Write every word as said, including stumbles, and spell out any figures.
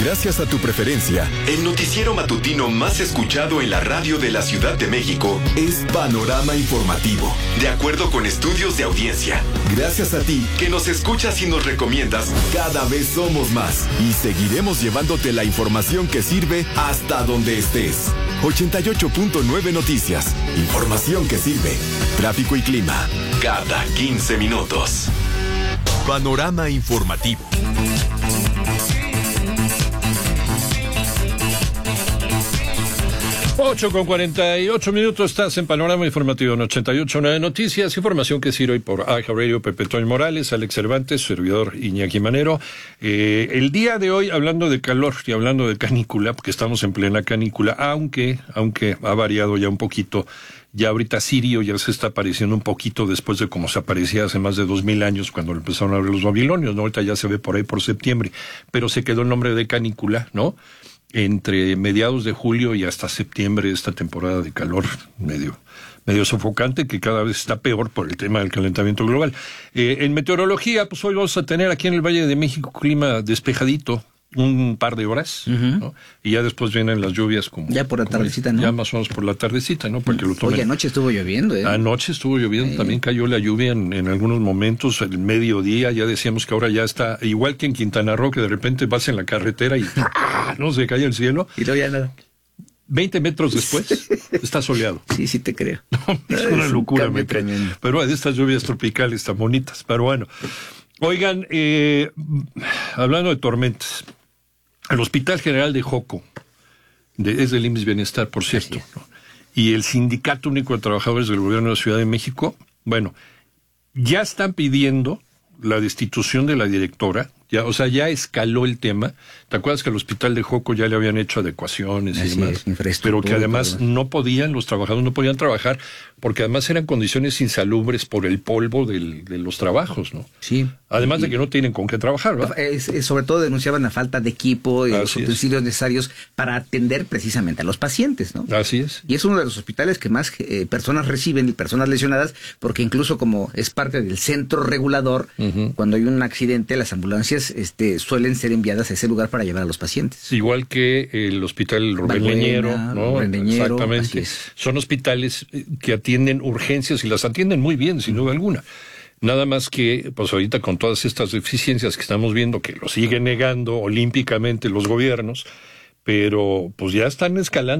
Gracias a tu preferencia, el noticiero matutino más escuchado en la radio de la Ciudad de México es Panorama Informativo, de acuerdo con estudios de audiencia. Gracias a ti, que nos escuchas y nos recomiendas, cada vez somos más y seguiremos llevándote la información que sirve hasta donde estés. ochenta y ocho punto nueve Noticias. Información que sirve. Tráfico y clima. Cada quince minutos. Panorama Informativo. ocho con cuarenta y ocho minutos, estás en Panorama Informativo en ochenta y ocho punto nueve Noticias, información que sirve hoy por A J Radio, Pepe Toño Morales, Alex Cervantes, servidor Iñaki Manero. Eh, el día de hoy, hablando de calor y hablando de canícula, porque estamos en plena canícula, aunque, aunque ha variado ya un poquito, ya ahorita Sirio ya se está apareciendo un poquito después de como se aparecía hace más de dos mil años cuando lo empezaron a ver los babilonios, ¿no? Ahorita ya se ve por ahí por septiembre, pero se quedó el nombre de canícula, ¿no? Entre mediados de julio y hasta septiembre, esta temporada de calor medio medio sofocante, que cada vez está peor por el tema del calentamiento global. Eh, en meteorología, pues hoy vamos a tener aquí en el Valle de México clima despejadito, un par de horas, uh-huh. ¿no? Y ya después vienen las lluvias como... Ya por la tardecita, ¿no? Ya más o menos por la tardecita, ¿no? Para que lo tomen. Oye, anoche estuvo lloviendo, ¿eh? Anoche estuvo lloviendo, eh. también cayó la lluvia en, en algunos momentos, el mediodía, ya decíamos que ahora ya está, igual que en Quintana Roo, que de repente vas en la carretera y ¡ah! No se cae el cielo. Y no había nada. veinte metros después, está soleado. Sí, sí te creo. No, es una es locura, un me creo. tremendo. Pero de estas lluvias tropicales tan bonitas, pero bueno. Oigan, eh, hablando de tormentas, el Hospital General de Joco, de, es del I M S S Bienestar, por cierto, ¿no? Y el Sindicato Único de Trabajadores del Gobierno de la Ciudad de México, bueno, ya están pidiendo la destitución de la directora, ya, o sea, ya escaló el tema. ¿Te acuerdas que al Hospital de Joco ya le habían hecho adecuaciones y Así demás? Es, pero que además no podían, los trabajadores no podían trabajar, porque además eran condiciones insalubres por el polvo del, de los trabajos, ¿no? Sí. Además y, de que no tienen con qué trabajar, ¿verdad? Es, es, sobre todo denunciaban la falta de equipo y Así los utensilios es. necesarios para atender precisamente a los pacientes, ¿no? Así es. Y es uno de los hospitales que más eh, personas reciben y personas lesionadas, porque incluso como es parte del centro regulador, uh-huh. cuando hay un accidente, las ambulancias este, suelen ser enviadas a ese lugar para llevar a los pacientes. Igual que el hospital Rubén Leñero, ¿no? Rubén Leñero, exactamente. Son hospitales que atienden urgencias y las atienden muy bien, sin duda alguna. Nada más que, pues ahorita con todas estas deficiencias que estamos viendo, que lo siguen negando olímpicamente los gobiernos, pero pues ya están escalando